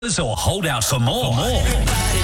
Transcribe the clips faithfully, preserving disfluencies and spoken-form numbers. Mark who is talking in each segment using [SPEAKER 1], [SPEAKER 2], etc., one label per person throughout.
[SPEAKER 1] Or hold out for more. For more.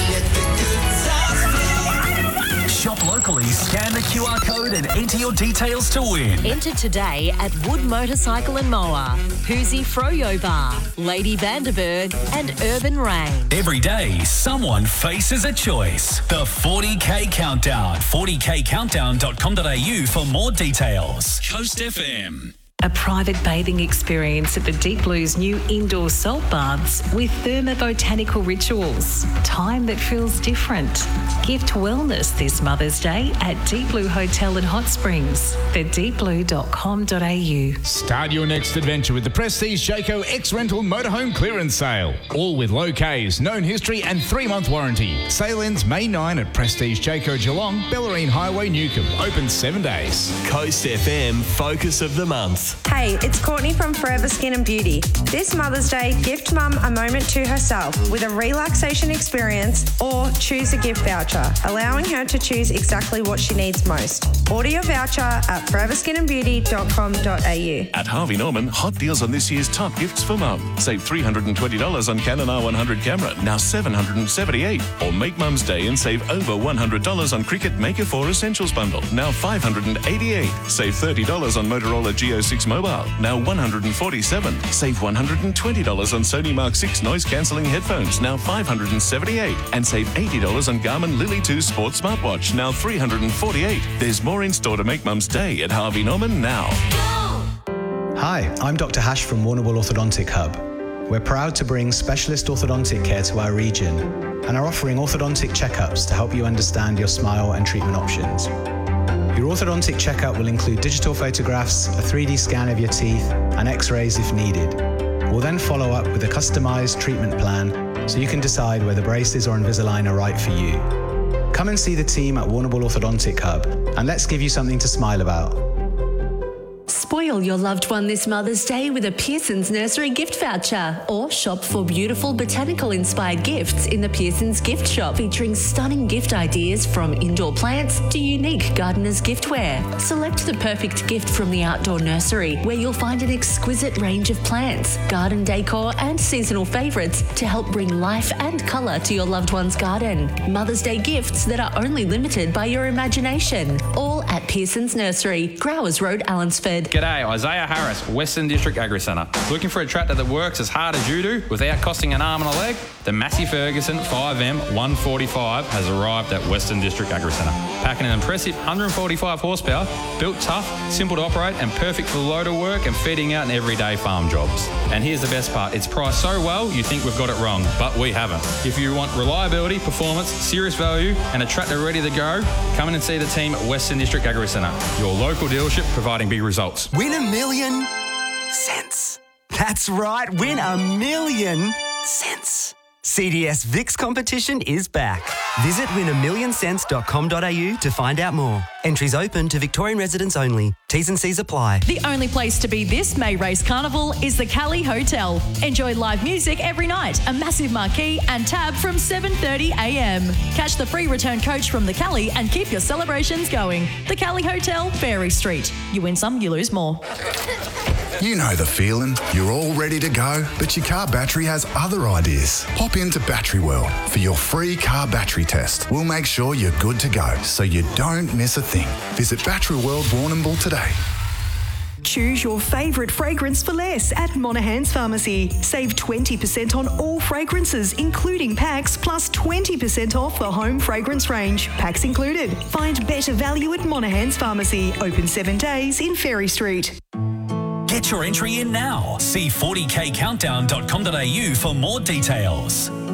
[SPEAKER 1] Shop locally, scan the Q R code and enter your details to win.
[SPEAKER 2] Enter today at Wood Motorcycle and Mower, Hoosie Froyo Bar, Lady Vanderberg and Urban Rain.
[SPEAKER 1] Every day, someone faces a choice. The forty K Countdown. forty K countdown dot com dot a u for more details. Coast F M.
[SPEAKER 3] A private bathing experience at the Deep Blue's new indoor salt baths with thermobotanical rituals. Time that feels different. Gift wellness this Mother's Day at Deep Blue Hotel and Hot Springs. the deep blue dot com dot a u.
[SPEAKER 4] Start your next adventure with the Prestige Jayco X-Rental Motorhome Clearance Sale. All with low Ks, known history and three-month warranty. Sale ends May ninth at Prestige Jayco Geelong, Bellarine Highway, Newcomb. Open seven days.
[SPEAKER 5] Coast F M Focus of the Month.
[SPEAKER 6] Hey, it's Courtney from Forever Skin and Beauty. This Mother's Day, gift Mum a moment to herself with a relaxation experience or choose a gift voucher, allowing her to choose exactly what she needs most. Order your voucher at forever skin and beauty dot com dot a u.
[SPEAKER 7] At Harvey Norman, hot deals on this year's top gifts for Mum. Save three hundred twenty dollars on Canon R one hundred camera, now seven hundred seventy-eight dollars. Or make Mum's Day and save over one hundred dollars on Cricket Maker four Essentials Bundle, now five hundred eighty-eight dollars. Save thirty dollars on Motorola G O six Mobile, now one hundred forty-seven dollars. Save one hundred twenty dollars on Sony Mark six noise-cancelling headphones, now five hundred seventy-eight dollars. And save eighty dollars on Garmin Lily two Sports Smartwatch, now three hundred forty-eight dollars. There's more in store to make Mum's Day at Harvey Norman now.
[SPEAKER 8] Hi, I'm Doctor Hash from Warrnambool Orthodontic Hub. We're proud to bring specialist orthodontic care to our region and are offering orthodontic checkups to help you understand your smile and treatment options. Your orthodontic checkup will include digital photographs, a three D scan of your teeth, and x-rays if needed. We'll then follow up with a customised treatment plan so you can decide whether braces or Invisalign are right for you. Come and see the team at Warrnambool Orthodontic Hub and let's give you something to smile about.
[SPEAKER 3] Spoil your loved one this Mother's Day with a Pearson's Nursery gift voucher, or shop for beautiful botanical-inspired gifts in the Pearson's Gift Shop, featuring stunning gift ideas from indoor plants to unique gardener's giftware. Select the perfect gift from the outdoor nursery, where you'll find an exquisite range of plants, garden decor and seasonal favourites to help bring life and colour to your loved one's garden. Mother's Day gifts that are only limited by your imagination. All at Pearson's Nursery, Growers Road, Allensford.
[SPEAKER 9] G'day, Isaiah Harris, Western District Agri Centre. Looking for a tractor that works as hard as you do without costing an arm and a leg? The Massey Ferguson five M one forty-five has arrived at Western District Agri Centre. Packing an impressive one hundred forty-five horsepower, built tough, simple to operate and perfect for loader work and feeding out in everyday farm jobs. And here's the best part, it's priced so well you think we've got it wrong, but we haven't. If you want reliability, performance, serious value and a tractor ready to go, come in and see the team at Western District Agri Centre, your local dealership providing big results.
[SPEAKER 10] Win a million cents. That's right, win a million cents. C D S V I X competition is back. Visit win a million cents dot com dot a u to find out more. Entries open to Victorian residents only. T's and C's apply.
[SPEAKER 11] The only place to be this May Race Carnival is the Cali Hotel. Enjoy live music every night, a massive marquee and tab from seven thirty a m. Catch the free return coach from the Cali and keep your celebrations going. The Cali Hotel, Fairy Street. You win some, you lose more.
[SPEAKER 12] You know the feeling. You're all ready to go, but your car battery has other ideas. Pop into Battery World for your free car battery test. We'll make sure you're good to go, so you don't miss a thing. Visit Battery World Warrnambool today.
[SPEAKER 13] Choose your favourite fragrance for less at Monaghan's Pharmacy. Save twenty percent on all fragrances, including packs, plus twenty percent off the home fragrance range. Packs included. Find better value at Monaghan's Pharmacy. Open seven days in Ferry Street.
[SPEAKER 1] Get your entry in now. See forty K countdown dot com dot a u for more details.